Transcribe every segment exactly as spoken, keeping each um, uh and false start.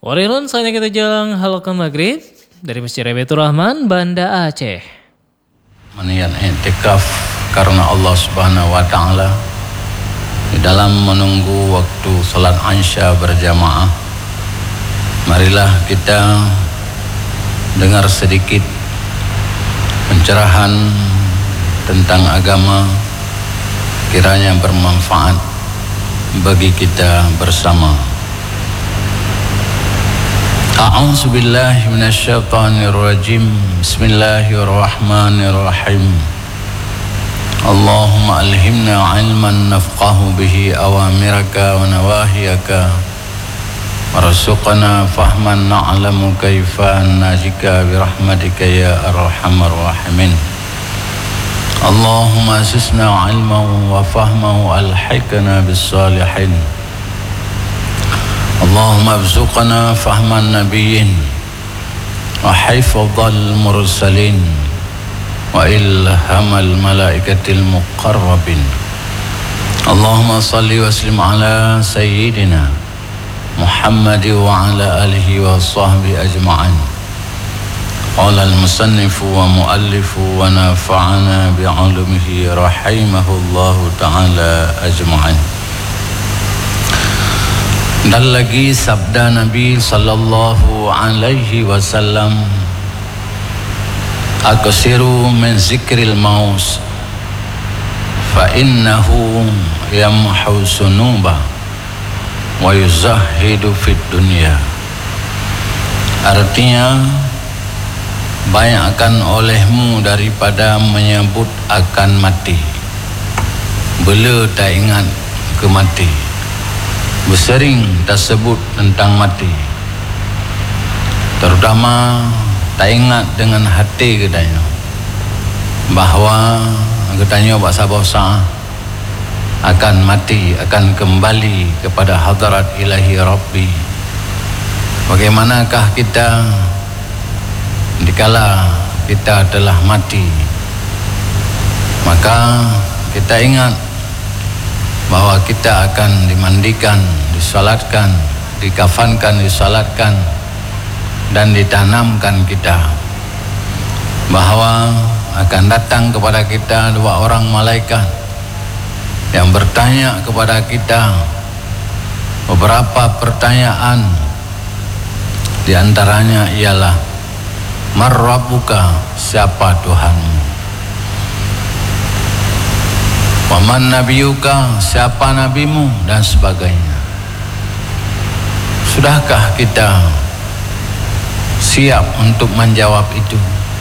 Warilun, saatnya kita jalan halakan maghrib dari Masjid Baitur Rahman, Banda Aceh. Meniat i'tikaf karena Allah Subhanahu wa taala di dalam menunggu waktu salat Isya berjamaah. Marilah kita dengar sedikit pencerahan tentang agama, kiranya bermanfaat bagi kita bersama. A'udzu billahi minasyaitonir rajim. Bismillahirrahmanirrahim. Allahumma alhimna ilman nafqahu bihi awamiraka wa nawahiyaka warzuqna fahman na'lamu kaifa najika birahmatika ya arhamar rahimin. Allahumma asisna ilman wa fahman alhiqna bis salihin. Allahumma arzuqna fahman nabiyyin wa hifdzal mursalin wa ilhamal malaikatil muqarrabin. Allahumma salli wa sallim ala sayyidina Muhammad wa ala alihi wa sahbihi ajma'in. Qala al-musannifu wa muallifu wa nafa'ana bi'ulumihi rahimahullahu ta'ala ajma'in. Dan lagi sabda Nabi sallallahu alaihi wasallam, aqsiru min zikril maus fa innahu yamhu sunuba wa yuzahidu fid dunya. Artinya, banyakkan olehmu daripada menyebut akan mati. Bela tak ingat ke mati, bersering tersebut tentang mati, terutama tak ingat dengan hati katanya bahawa katanya bahasa-bahasa akan mati, akan kembali kepada hadarat ilahi Rabbi. Bagaimanakah kita dikala kita telah mati? Maka kita ingat bahwa kita akan dimandikan, disalatkan, dikafankan, disalatkan, dan ditanamkan kita. Bahwa akan datang kepada kita dua orang malaikat yang bertanya kepada kita beberapa pertanyaan. Di antaranya ialah, Man Rabbuka, siapa Tuhanmu? Waman nabiyuka, siapa nabimu, dan sebagainya. Sudahkah kita siap untuk menjawab itu?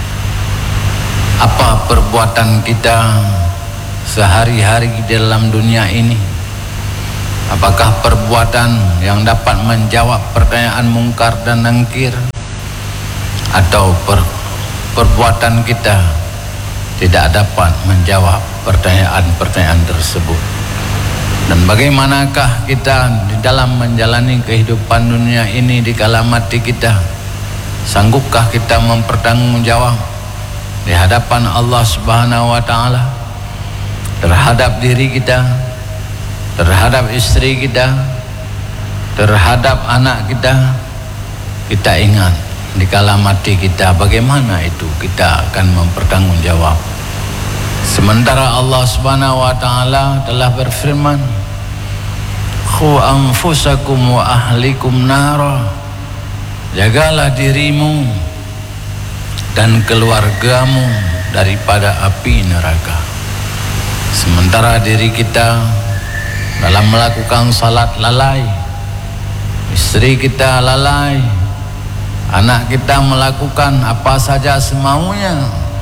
Apa perbuatan kita sehari-hari dalam dunia ini? Apakah perbuatan yang dapat menjawab pertanyaan mungkar dan nangkir? Atau per, perbuatan kita tidak dapat menjawab pertanyaan-pertanyaan tersebut? Dan bagaimanakah kita di dalam menjalani kehidupan dunia ini di kala mati kita? Sanggupkah kita mempertanggungjawab di hadapan Allah Subhanahu wa taala terhadap diri kita, terhadap istri kita, terhadap anak kita? Kita ingat di kala mati kita, bagaimana itu kita akan mempertanggungjawab. Sementara Allah Subhanahu wa taala telah berfirman, "Khu anfusakum wa ahlikum nara." Jagalah dirimu dan keluargamu daripada api neraka. Sementara diri kita dalam melakukan salat lalai, istri kita lalai, anak kita melakukan apa saja semaunya.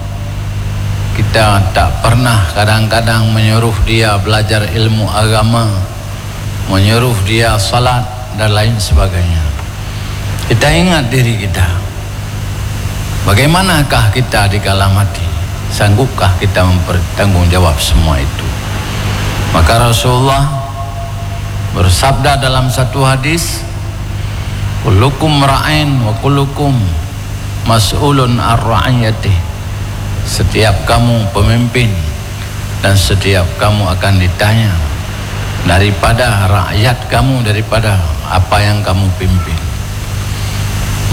Kita tak pernah kadang-kadang menyuruh dia belajar ilmu agama, menyuruh dia salat dan lain sebagainya. Kita ingat diri kita. Bagaimanakah kita di kala mati? Sanggupkah kita mempertanggungjawab semua itu? Maka Rasulullah bersabda dalam satu hadis, kullukum ra'in wa kullukum mas'ulun ar-ra'iyatih. Setiap kamu pemimpin dan setiap kamu akan ditanya daripada rakyat kamu, daripada apa yang kamu pimpin.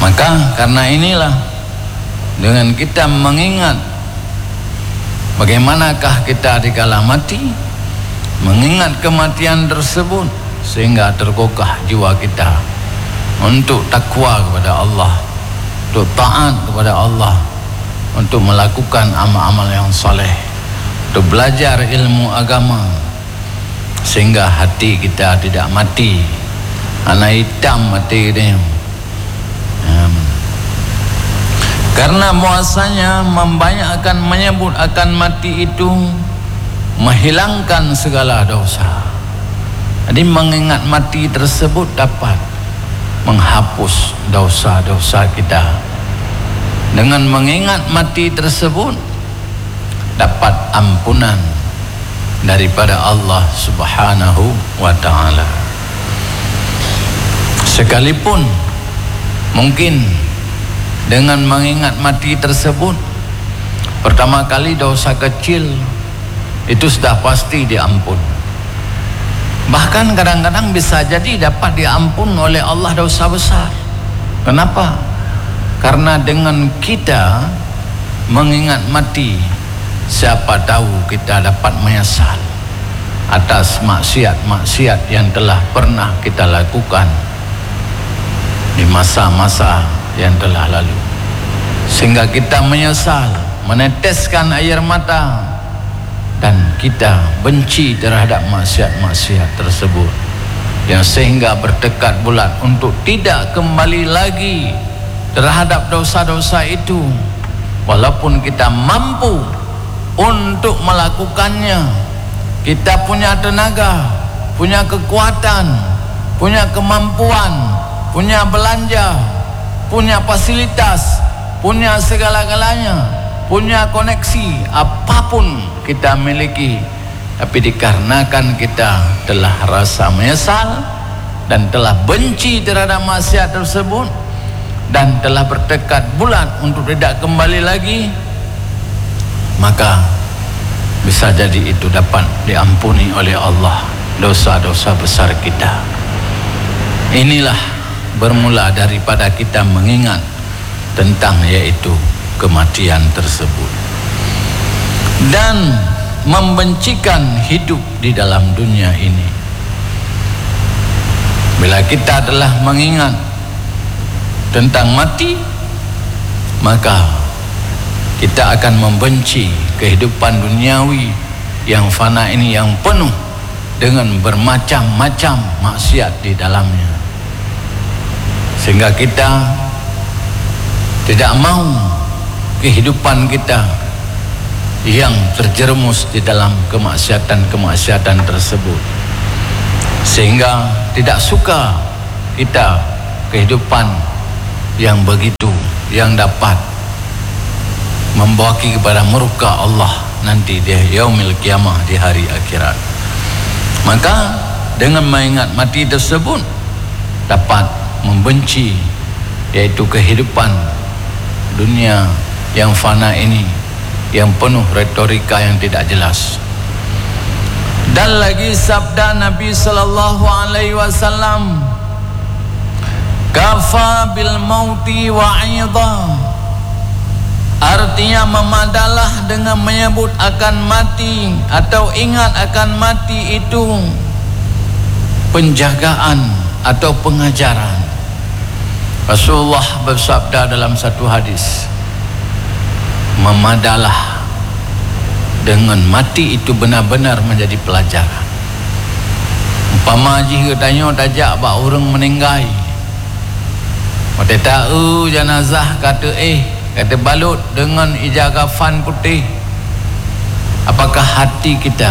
Maka karena inilah, dengan kita mengingat bagaimanakah kita dikala mati, mengingat kematian tersebut, sehingga tergugah jiwa kita untuk takwa kepada Allah, untuk taat kepada Allah, untuk melakukan amal-amal yang soleh, untuk belajar ilmu agama, sehingga hati kita tidak mati, anak hitam mati dia. Um, karena bahwasanya membanyakkan menyebut akan mati itu menghilangkan segala dosa. Jadi mengingat mati tersebut dapat menghapus dosa-dosa kita. Dengan mengingat mati tersebut dapat ampunan daripada Allah Subhanahu wa ta'ala. Sekalipun mungkin dengan mengingat mati tersebut, pertama kali dosa kecil itu sudah pasti diampun. Bahkan kadang-kadang bisa jadi dapat diampun oleh Allah dosa besar. Kenapa? Karena dengan kita mengingat mati, siapa tahu kita dapat menyesal atas maksiat-maksiat yang telah pernah kita lakukan di masa-masa yang telah lalu, sehingga kita menyesal, meneteskan air mata, dan kita benci terhadap maksiat-maksiat tersebut, yang sehingga bertekad bulat untuk tidak kembali lagi terhadap dosa-dosa itu, walaupun kita mampu untuk melakukannya. Kita punya tenaga, punya kekuatan, punya kemampuan, punya belanja, punya fasilitas, punya segala-galanya, punya koneksi, apapun kita miliki, tapi dikarenakan kita telah rasa menyesal dan telah benci terhadap maksiat tersebut dan telah bertekad bulat untuk tidak kembali lagi, maka bisa jadi itu dapat diampuni oleh Allah dosa-dosa besar kita. Inilah bermula daripada kita mengingat tentang yaitu kematian tersebut dan membencikan hidup di dalam dunia ini. Bila kita telah mengingat tentang mati, maka kita akan membenci kehidupan duniawi yang fana ini, yang penuh dengan bermacam-macam maksiat di dalamnya, sehingga kita tidak mau kehidupan kita yang terjerumus di dalam kemaksiatan-kemaksiatan tersebut, sehingga tidak suka kita kehidupan yang begitu, yang dapat membawa kepada murka Allah nanti di yaumil kiamah, di hari akhirat. Maka dengan mengingat mati tersebut dapat membenci yaitu kehidupan dunia yang fana ini, yang penuh retorika yang tidak jelas. Dan lagi sabda Nabi sallallahu alaihi wasallam, kafa bil mauti wa'idha, artinya memadalah dengan menyebut akan mati atau ingat akan mati itu penjagaan atau pengajaran. Rasulullah bersabda dalam satu hadis, memadalah dengan mati itu benar-benar menjadi pelajaran. Umpama jika tanya tajak bak orang meninggal, mata tahu jenazah kata eh kata balut dengan ijaz kafan putih, apakah hati kita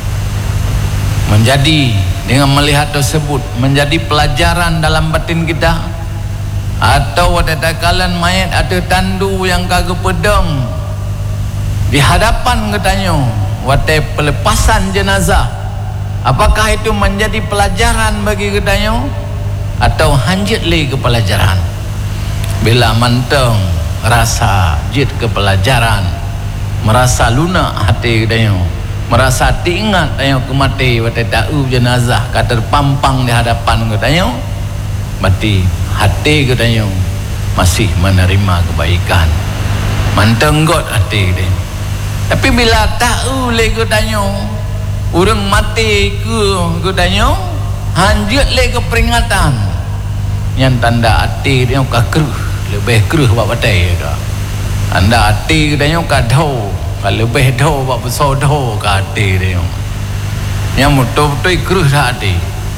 menjadi dengan melihat tersebut menjadi pelajaran dalam batin kita, atau watakalan mayat ada tandu yang kagak pedang di hadapan katanya watai pelepasan jenazah, apakah itu menjadi pelajaran bagi katanya atau hanjit li ke pelajaran? Bila manteng rasa jid ke pelajaran, merasa lunak hati katanya, merasa diingat katanya kemati watai tahu jenazah kata terpampang di hadapan katanya, berarti hati katanya masih menerima kebaikan. Mantenggot hati dia. Tapi bila tahu lagi tanya, orang mati ke ke tanya, hanjut lagi peringatan. Yang tanda hati dia ka keruh, lebih keruh buat batai ke. Anda hati dia ka dah, ka lebih dah buat besar dah ka hati dia. Yang betul-betul keruh hati.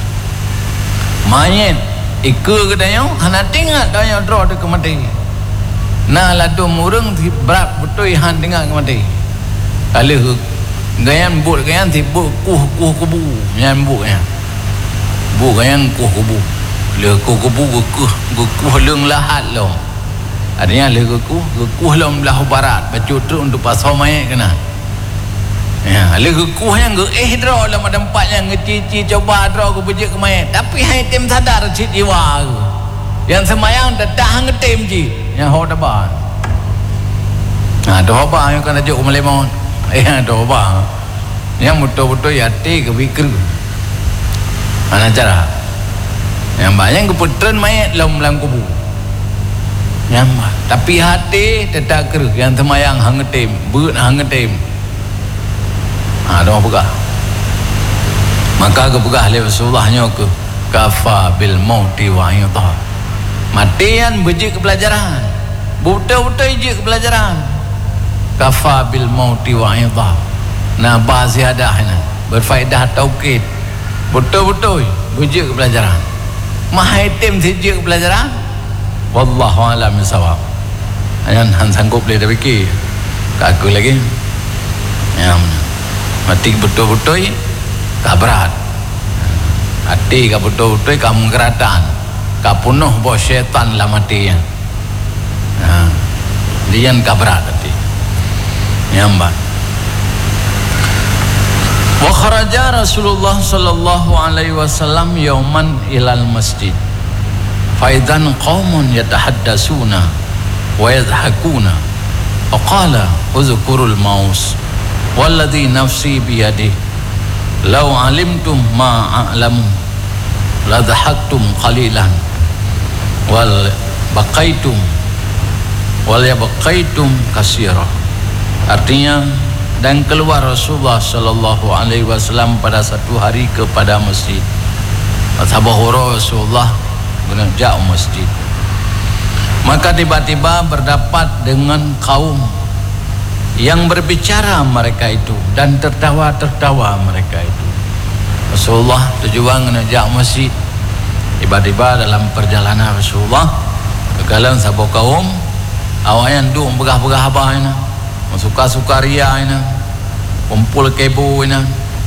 Mayat ikut ke tanya, hana tinggal tanya draw dia ke mati. Nah ladu murung thì berat betul han tinggal ke mati. Kalau gayan buat gayan thì buat kuh kuh kubu, yang buat ya. Buat gayan kuh kubu. Le kuh kubu kuh kuh leng lahat lo. Adanya le kuh kuh lem lahu barat, baju tu untuk pasal mayat kena. Ya, le kuh yang ge eh draw lah tempat yang ngeci coba draw ke bejek ke mayat. Tapi hai tim sadar cik jiwa. Yang semayang dah ngetim ji. Yang ho tabah. Nah, doa apa yang kan ajuk melemon. Eh, doa apa? Yang betul-betul hati ke fikir. Mana cara? Yang banyak keputran mayat dalam dalam kubu. Yang tapi hati tetap keruh. Yang semayang hangetim, beut hangetim. Ah, doa pegah. Maka kepegah oleh Rasulullah ke kafa bil mauti wa yudha. Matian bejik pelajaran. Betul-betul ijik pelajaran. Kafa bil mauti wa yudha. Nah, baziadah na berfaedah taukid. Betul-betul bejik pelajaran. Mahaitim sijik pelajaran. Wallahu a'lam bissawab. Ayan han sanggup boleh dah fikir. Aku lagi. Ya, mati betul-betul tak berat. Hati ka betul-betul kamu keratan. Ka penuh bos syaitan lah mati yang. Ha. Dia yang ka berat hati. Nyambat. Wa kharaja Rasulullah sallallahu alaihi wasallam yauman ilal masjid. Faidan qaumun yatahaddasuna wa yadhakuna. Faqala uzkurul maus walladhi nafsi biyadihi law alimtum ma a'lamu la dhahaktum qalilan wal baqaitum wal yabqaitum katsira. Artinya, dan keluar Rasulullah sallallahu alaihi wasallam pada satu hari kepada masjid. Sahabat Rasulullah menjak masjid. Maka tiba-tiba berdapat dengan kaum yang berbicara mereka itu dan tertawa-tertawa mereka itu. Rasulullah tujuan menjak masjid. Tiba-tiba dalam perjalanan Rasulullah kekalan sahabat kaum awayan duk begah-begah abah ini, suka-suka ria ini, kumpul kebo ini,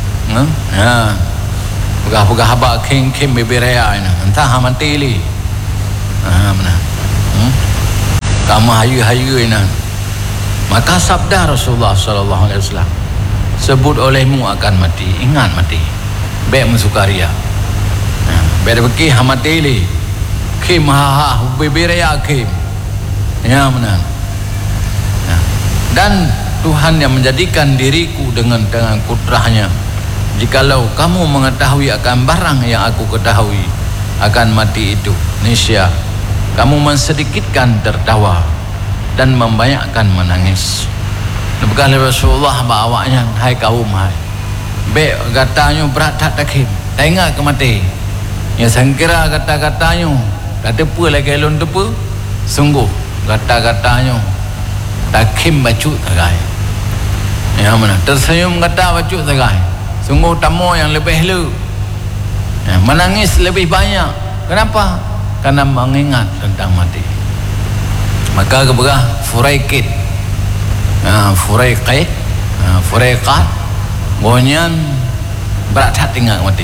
ha, begah-begah abah king-king beberea ini, entah mati li, ha, mana, hmm? Kamu hayu-hayu ini. Maka sabda Rasulullah sallallahu alaihi wasallam, sebut olehmu akan mati, ingat mati, baik mensukaria. Beda beki hamatili kim ha ha beberea kim. Ya mana. Ya. Dan Tuhan yang menjadikan diriku dengan dengan kudrahnya. Jikalau kamu mengetahui akan barang yang aku ketahui akan mati itu, niscaya kamu mensedikitkan tertawa dan membanyakkan menangis. Bukan Rasulullah bawanya, hai kaum hai. Be katanya berat tak takim. Tengok ke mati. Ya sangkira kata-katanya tak tepu lagi elon tepu. Sungguh kata-katanya takim baju tagai. Ya mana tersenyum kata baju tagai. Sungguh tamu yang lebih lu. Ya, menangis lebih banyak. Kenapa? Karena mengingat tentang mati. Maka keberah furaikid. Ha, furaikid, ha, furaiqat. Gonyan berat hati tinggal mati.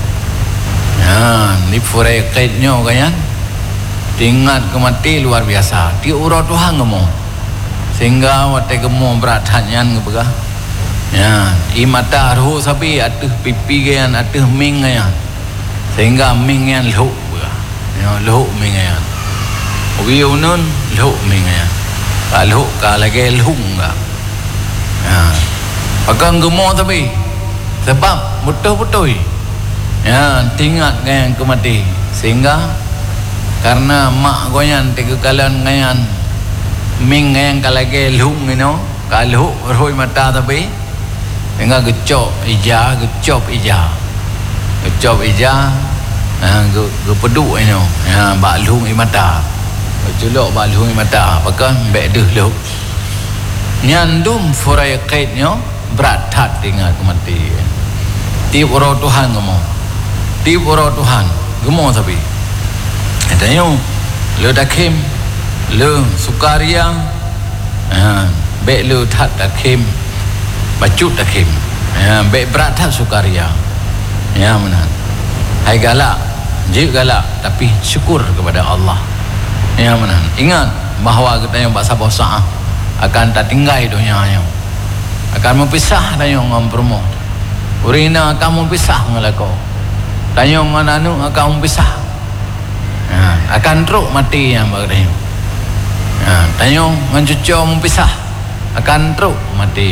Ya, ni furaikidnya kan? Tinggal ke mati luar biasa. Dia urut Tuhan ngomong. Sehingga waktu gemuk berat hatian keberah. Ya, imata roh sapi atuh pipi kan atuh ming kan. Sehingga ming yang luk berah. Ya, luk ming kan. Wiu nun luk ming kan. Kalau kalau lagi lung kan. Ya, pakai gemuk tapi sebab betul-betul. Ya, tinggal kan ke mati. Sehingga karena mak goyan tiga kalan ngayan ming ngayan kalage lung you know kalu roi mata tapi dengan gecop ija gecop ija gecop ija ah ge ge peduk you know ha ba lung i mata culok ba lung i mata pakan bek deh lu nyandum furai kait you berat tat dengan kemati tiup roh Tuhan kamu tiup roh Tuhan gemuk tapi katanya lu dakim lu sukaria ha bek lu tat dakim bacut dakim ha bek berat tat sukaria ya mana hai galak je galak tapi syukur kepada Allah ya mana ingat bahawa katanya bahasa bahasa akan tak tinggal dunia akan mempisah tanya ngam promo urina akan mempisah ngalako tanya ngananu akan mempisah ha, akan teruk mati yang bagainya ha, tanya ngan cucu mempisah akan teruk mati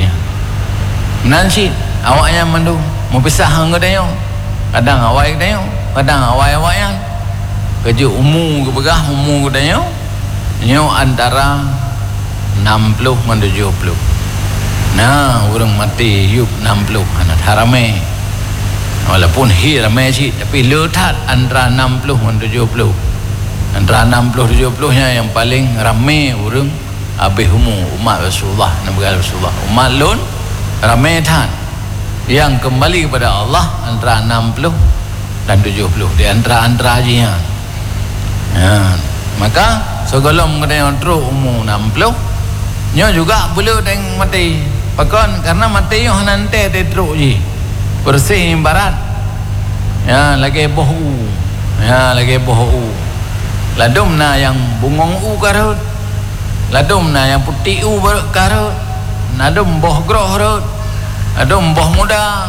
nanti awaknya mandu mempisah ngau tanya kadang awak tanya kadang awak-awak yang kerja umur ke begah umur ke tanya nyo antara enam puluh dan tujuh puluh. Nah, orang mati hidup enam puluh anak ramai. Walaupun hi ramai sih, tapi letak antara enam puluh dan tujuh puluh. Antara enam puluh tujuh puluh nya yang paling ramai orang habis umur umat Rasulullah, Nabi Rasulullah. Umat lun ramai tan. Yang kembali kepada Allah antara enam puluh dan tujuh puluh di antara-antara aja. Ya, maka segolong kena yang teruk umur enam puluh nyo juga boleh teng mati pakon karena mati yo nanti te teruk ji bersih barat ya lagi bohu ya lagi bohu ladum na yang bungong u karut ladum na yang putih u karut nadum boh groh rut adum boh muda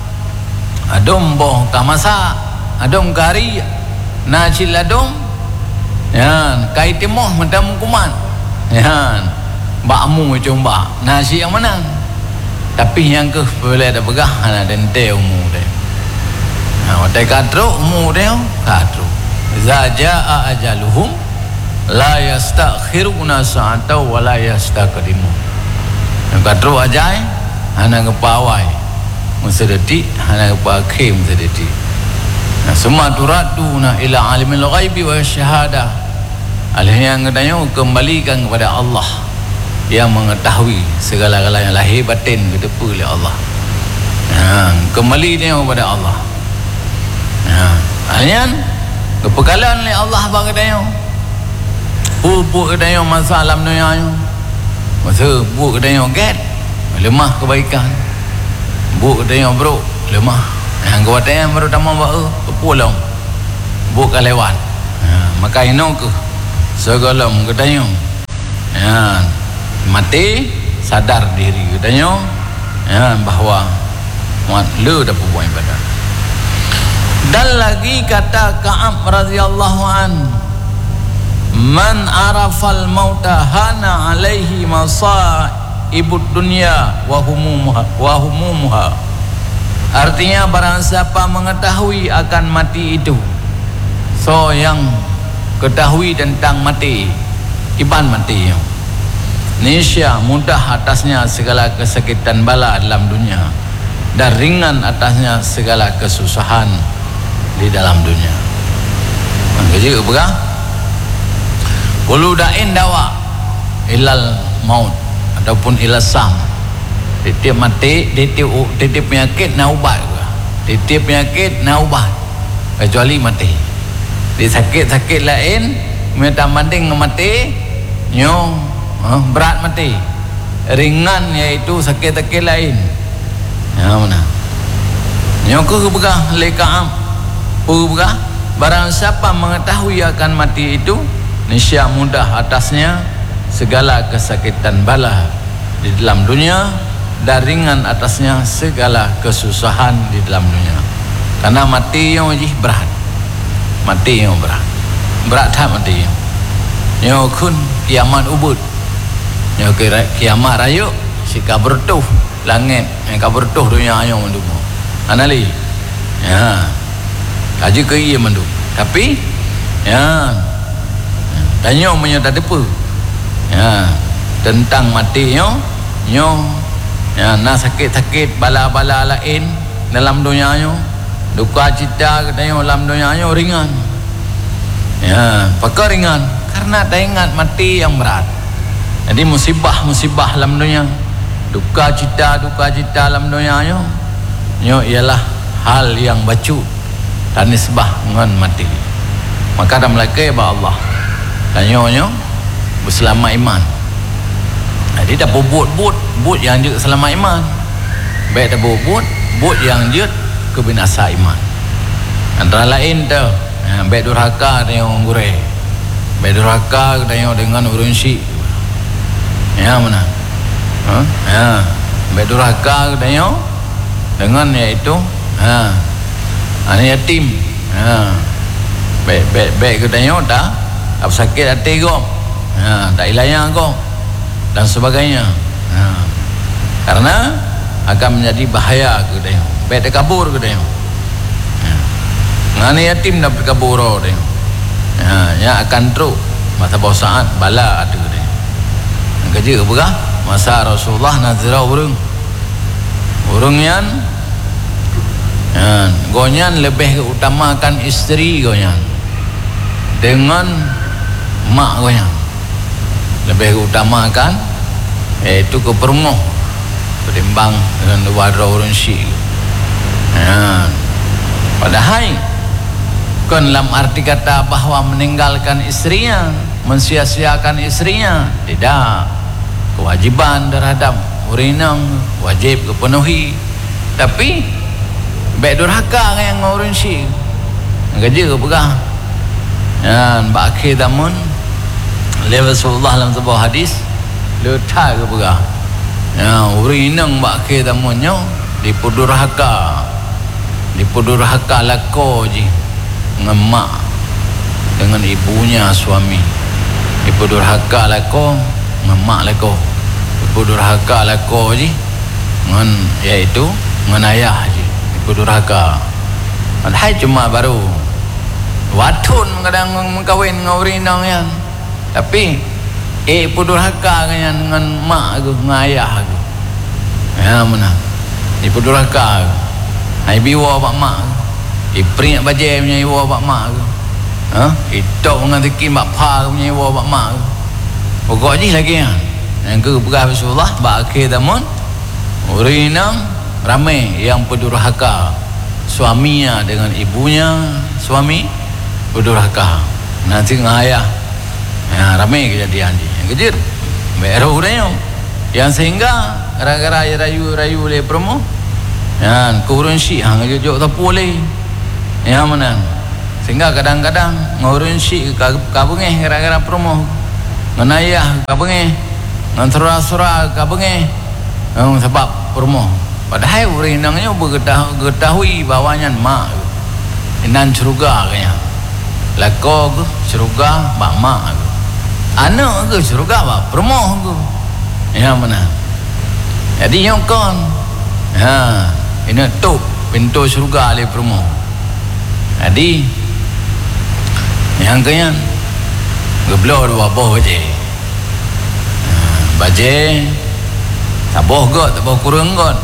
adum boh kamasa adum kari na ciladum ya kai timoh madam kuman ya bakmu coba nasi yang menang tapi yang ke boleh ada begah ada dente umur dia nah watai kadro umur dia kadro za jaa ajaluhum la yastakhiruna sa'atan wa la yastaqdimu kadro ajai hana ngepawai musedeti hana ngepakai musedeti nah semua turaduna ila alimil ghaibi wa syahadah alih yang katanya kembalikan kepada Allah yang mengetahui segala-galanya lahir batin kedepa oleh Allah. Ha, kembali dia kepada Allah. Ha, hanya kepekalan oleh Allah bagi dia. Pupuk dia masa alam dunia nya. Masa buat dia get lemah kebaikan. Buat dia bro lemah. Yang kuat dia baru tamam bae pulang. Buat lewat. Ha, maka ino ke segala ketanya. Ya, mati sadar diri katanya ya bahawa mat le dah buat ibadat. Dan lagi kata Ka'ab radhiyallahu an man arafal mauta hana alaihi masaibud dunya wa humumuha wa humumuha artinya barang siapa mengetahui akan mati itu so yang ketahui tentang mati iban mati nisya mudah atasnya segala kesakitan bala dalam dunia dan ringan atasnya segala kesusahan di dalam dunia. Mangga berah qulu da'in dawa ilal maut ataupun ilal sam. Titip mati, titip titip penyakit na ubat juga. Titip penyakit na ubat kecuali mati. Di sakit-sakit lain minta manding mati nyo Ha, berat mati ringan iaitu sakit-sakit lain ya mana yang ke begah lekam begah barang siapa mengetahui akan mati itu nisya mudah atasnya segala kesakitan bala di dalam dunia dan ringan atasnya segala kesusahan di dalam dunia karena mati yang wajib berat mati yang berat berat tak mati yang kun kiamat ubud ya kira kiamat raya si kabar tuh langit yang kabar tuh dunia yang mandu anali ya kaji ke iya mandu tapi ya tanya punya tak depa. Ya, tentang mati nyo, nyo ya nak sakit-sakit bala-bala lain dalam dunia nyo, duka cita katanya dalam dunia nyo ringan. Ya, pakar ringan karena tak ingat mati yang berat. Jadi musibah-musibah dalam dunia, duka cita, duka cita dalam dunia nyo, nyo ialah hal yang bacu dan nisbah dengan mati. Maka ada melaka ba Allah. Dan nyo nyo berselamat iman. Jadi dah bubut-but, but yang je selamat iman. Baik dah bubut, but yang je kebinasa iman. Antara lain tu, baik durhaka dengan gurih. Baik durhaka dengan urun syik. Ya mana? Ha? Ya. Baik durhaka dengan dengan iaitu ha. Anak yatim. Ha. Baik baik baik katanya dah apa sakit hati kau. Ha, tak ilahnya kau dan sebagainya. Ha. Karena akan menjadi bahaya ke dia. Baik dia kabur ke dia. Ha. Anak yatim dah berkabur dia. Ha, ya akan teruk masa bau saat bala ada dia. Kerja apa kah? Masa Rasulullah nazira urung. Urung yang ya, gonyan lebih utamakan isteri gonyan dengan mak gonyan. Lebih utamakan iaitu kepermuh berimbang dengan dua orang syik. Ya. Padahal kan dalam arti kata bahawa meninggalkan istrinya, mensia-siakan istrinya, tidak. Kewajiban terhadap urinang wajib kepenuhi, tapi baik durhaka yang orang syik kerja ke pegah. Ya, mbak akhir tamun lewat Rasulullah dalam sebuah hadis letak ke pegah. Ya, urinang mbak akhir tamunnya dipudurhaka dipudurhaka lako je dengan mak dengan ibunya suami, dipudurhaka lako dengan mak lako, dipudurhaka lako je dengan iaitu dengan ayah je, dipudurhaka. Padahal cuma baru watun kadang mengkawin dengan urinang yan, tapi eh pudurhaka kan dengan mak aku, dengan ayah aku. Ya mana? Di pudurhaka aku. Hai biwa pak mak aku. Ipring bajai punya iwa pak mak aku. Ha? Itok dengan teki mak pa punya iwa pak mak aku. Pokok ni lagi kan. Yang ke berah Rasulullah bak akhir tamun urinang ramai yang pudurhaka suaminya dengan ibunya suami pudurhaka. Nanti dengan ayah. Ya, ramai kejadian ni. Yang kejut baru dia yang sehingga gara-gara rayu-rayu le promo ya kurun syik hang jujur tak boleh ya mana sehingga kadang-kadang ngurun syik ka bengeh gara-gara promo ngan ayah ka bengeh ngan sura-sura ka bengeh um, sebab promo padahal urinangnya berketahui bawanya mak inan syurga kaya lako ke syurga bak mak ke anak ke syurga bak promo ke ya mana jadi yang kon ha ini tu pintu syurga le promo jadi yang kaya geblor dua boh je baje taboh got taboh kurang got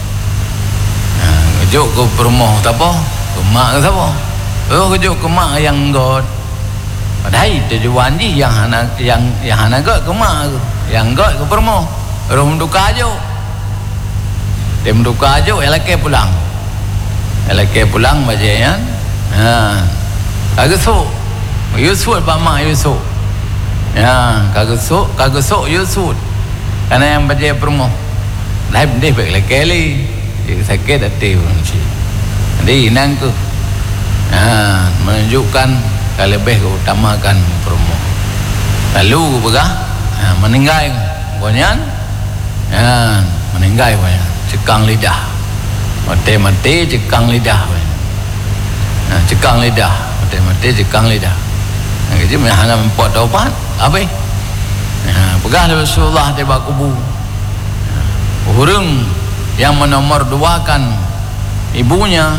kejuk ke promo taboh ke mak ke taboh oh kejuk ke mak yang got padahal tujuan ni yang anak yang yang anak got ke mak ke yang got ke promo rom duka aja dem duka aja elake pulang elake pulang bajayan ha kagak sok yusut pak mak yusut ya kagak sok kagak sok yusut karena yang bajai promo dah deh baik lagi li sakit hati pun sih jadi inang tu ha menunjukkan lebih keutamakan promo lalu begah ha, meninggal konyan ya meninggal konyan cekang lidah mati-mati cekang lidah nah, cekang lidah mati-mati cekang lidah nah, jadi hanya membuat taubat apa nah, pegah Rasulullah di bak kubu nah, orang yang menomorduakan ibunya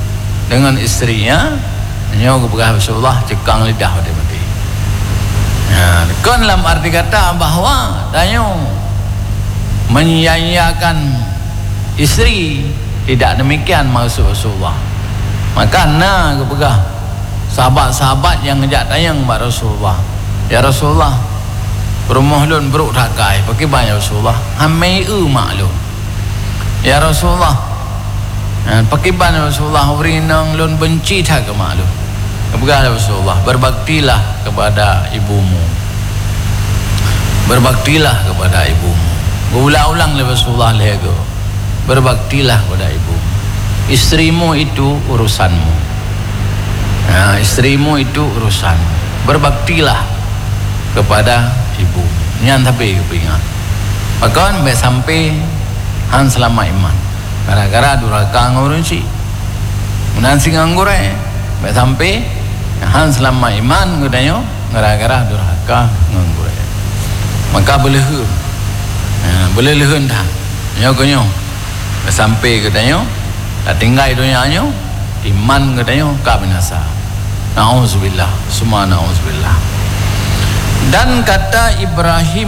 dengan istrinya nyo pegah Rasulullah cekang lidah mati-mati Ha, kon dalam arti kata bahawa tanya menyia-nyiakan isteri, tidak demikian maksud Rasulullah. Maka na kepegah sahabat-sahabat yang ngejak tayang kepada Rasulullah, ya Rasulullah, rumah lun beruk rakai pakai banyak Rasulullah, hamai u maklum ya Rasulullah, ha, pakai banyak Rasulullah, urinang lun benci tak ke maklum. Kepegah Rasulullah, berbaktilah kepada ibumu, berbaktilah kepada ibumu. Berulang-ulang oleh Rasulullah lego, berbaktilah kepada ibumu. Istrimu itu urusanmu. Nah, istrimu itu urusanmu. Berbaktilah kepada ibu. Nyan tapi kepingat. Bahkan sampai sampai han selama iman. Gara-gara duraka ngurun si. Menansi nganggur eh. Sampai sampai han selama iman gudanyo gara-gara duraka nganggur eh. Maka boleh hu. Nah, boleh lehun dah. Nyo konyo. Sampai gudanyo tak tinggal dunia nyo, iman katanya ka binasa. Nauzubillah, semua nauzubillah. Dan kata Ibrahim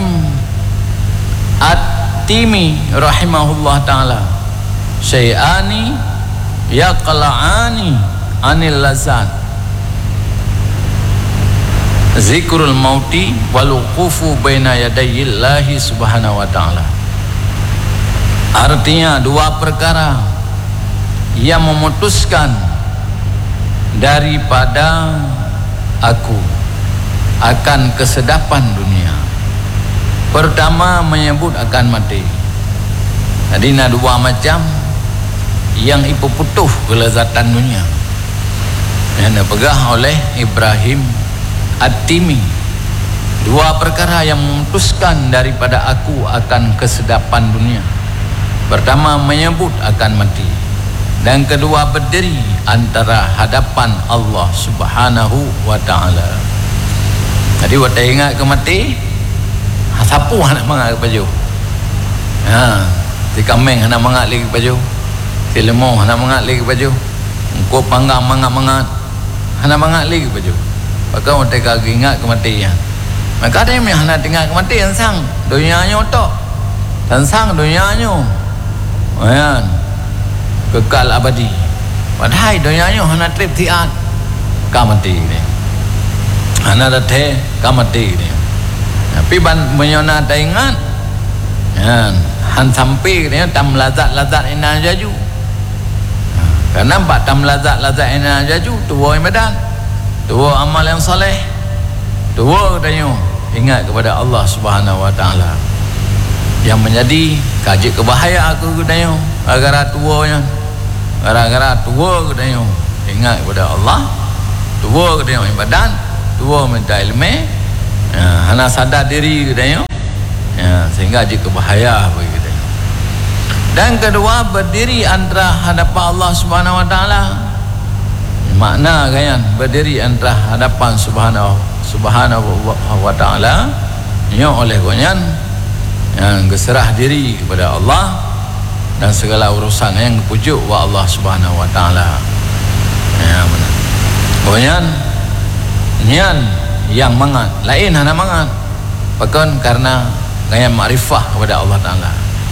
At-Timi rahimahullah taala, syai'ani yaqla'ani anil lazat, zikrul mauti wal wuqufu baina yadayillahi subhanahu wa ta'ala. Artinya dua perkara yang memutuskan daripada aku akan kesedapan dunia. Pertama menyebut akan mati. Jadi ada dua macam yang ipu putuh kelezatan dunia yang dipegang oleh Ibrahim At-Timi. Dua perkara yang memutuskan daripada aku akan kesedapan dunia. Pertama menyebut akan mati, dan kedua berdiri antara hadapan Allah Subhanahu wa ta'ala. Jadi waktu ingat ke mati, siapa nak mangat ke baju? Ha, si kameng nak mangat lagi ke baju, si lemah nak mangat lagi ke baju, engkau panggang mangat-mangat nak mangat lagi ke baju. Maka waktu kau ingat ke mati ya. Maka ada yang nak ingat ke mati yang sang dunianya otak, dan sang dunianya ayan kekal abadi. Padahal dunianya hana trip tiat kamati ni, hana dathe kamati ni. Tapi ban menyona taingat, ya, han sampai ni tam lazat-lazat ina jaju. Karena bak tam lazat-lazat ina jaju tua ibadat, tua amal yang soleh, tua katanya ingat kepada Allah Subhanahu wa ta'ala, yang menjadi kaji kebahaya aku katanya gara-gara tuanya. Gara-gara tua katanya ingat kepada Allah, tua katanya ibadat, tua minta ilmu, ya, hana sadar diri katanya, ya, sehingga jika bahaya bagi katanya. Dan kedua berdiri antara hadapan Allah Subhanahu wa ta'ala. Makna kan berdiri antara hadapan Subhanahu Subhanahu wa ta'ala nya oleh konyan yang berserah diri kepada Allah dan segala urusan yang pujuk wa Allah Subhanahu wa ta'ala. Ya benar. Konyan nyan yang mangat lain hana mangat, bahkan karena gaya makrifah kepada Allah Ta'ala.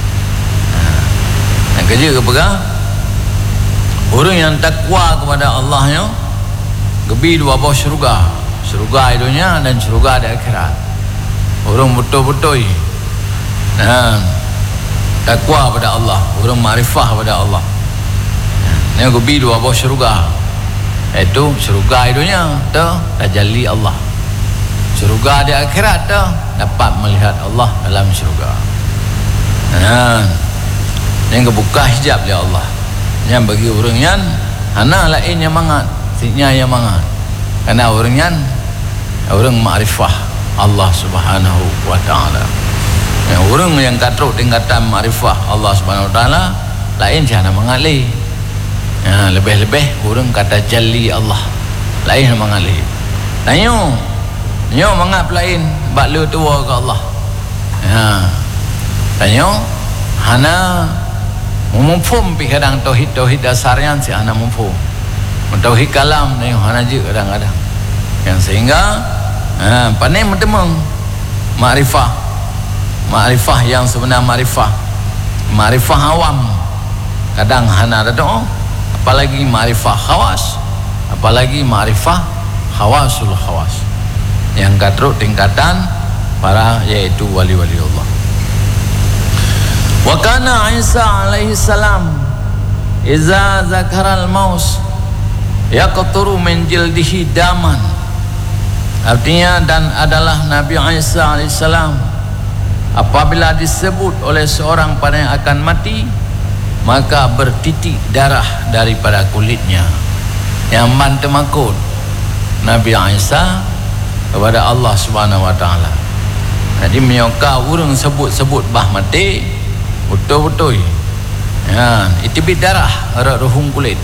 Yang kerja kepegang orang yang takwa kepada Allahnya gebi dua bawah syurga, syurga di dunia dan syurga di akhirat. Orang betul-betul nah, takwa kepada Allah, orang makrifah kepada Allah, ini gebi dua bawah syurga, iaitu syurga di dunia tu tajalli Allah, syurga di akhirat tu dapat melihat Allah dalam syurga. Nah, yang kebuka hijab oleh Allah, yang bagi orang yang hana lain yang mangat, siknya yang mangat, karena orang yang orang makrifah Allah Subhanahu wa ta'ala. Ya, orang yang katruk tingkatan makrifah Allah Subhanahu wa ta'ala lain jangan mengalih. Ya, lebih-lebih orang kata jalli Allah, lain mengalih. Nanyo nyo mangap lain bak lu tua ke Allah. Ya, nanyo hana memfum pi kadang tauhid tauhid dasarnya si anak memfum tauhid kalam ni hana je kadang-kadang yang sehingga ha, pandai mentemung makrifah, makrifah yang sebenar, makrifah makrifah awam kadang hana ada doa, apalagi makrifah khawas, apalagi makrifah khawasul khawas yang katruk tingkatan para yaitu wali-wali Allah. Wa kana Isa alaihi salam iza zakaral maus yaqturu min jildihi daman. Artinya, dan adalah Nabi Isa alaihi salam apabila disebut oleh seorang pada yang akan mati, maka bertitik darah daripada kulitnya. Yang bantu makut Nabi Isa kepada Allah Subhanahu wa taala. Jadi menyoka urang sebut-sebut bah mati betul-betul. Ya, itu bit darah, ruhung kulit.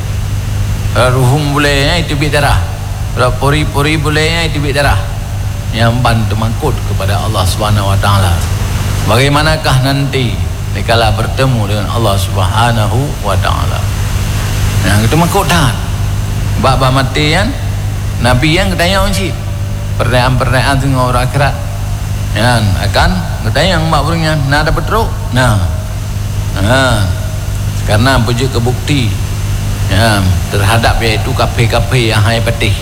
Ruhung boleh itu bit darah. Pori-pori boleh itu bit darah. Yang bantu makut kepada Allah Subhanahu wa taala. Bagaimanakah nanti dikala bertemu dengan Allah Subhanahu wa taala. Yang itu makut dah. Bab mati kan Nabi yang tanya uji pertanyaan-pertanyaan tengok orang akhirat. Ya, akan bertanya yang mak burungnya nak dapat teruk. Nah. Ha. Karena puji kebukti ya terhadap iaitu kafe-kafe yang hai patih.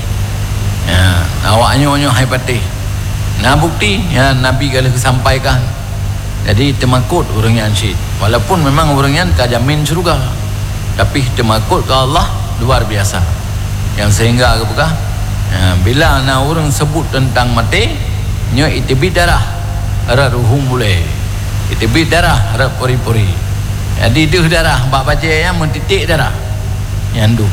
Ya, awaknya onyo hai patih. Nah bukti ya Nabi kalau sampaikan. Jadi temakut orangnya ansyid. Walaupun memang orangnya kajamin surga, tapi temakut ke Allah luar biasa. Yang sehingga apakah? Ya, bila ana orang sebut tentang mati, nyo itibi darah, ara ruhum boleh. Itibi darah, ara pori-pori. Jadi itu darah, bak baca yang mentitik darah. Nyandu.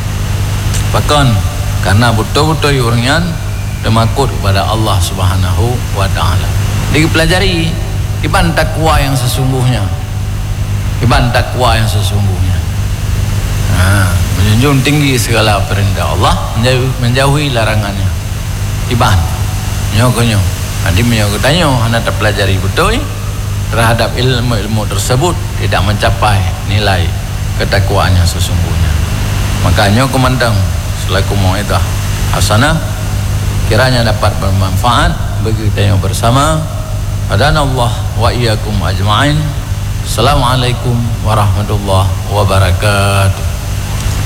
Bahkan karena betul-betul orangnya temakut kepada Allah Subhanahu wa taala. Dipelajari iban takwa yang sesungguhnya. Iban takwa yang sesungguhnya. Ha, menjunjung tinggi segala perintah Allah, menjauhi, menjauhi larangannya. Iban. Nyokonyo. Nanti menyokonyo tanya, anda terpelajari betul terhadap ilmu-ilmu tersebut tidak mencapai nilai ketakwaannya sesungguhnya. Makanya kumandang selaku mau'izah hasanah kiranya dapat bermanfaat bagi kita yang bersama. Hadanallah wa iyyakum ajma'in. Assalamualaikum warahmatullahi wabarakatuh.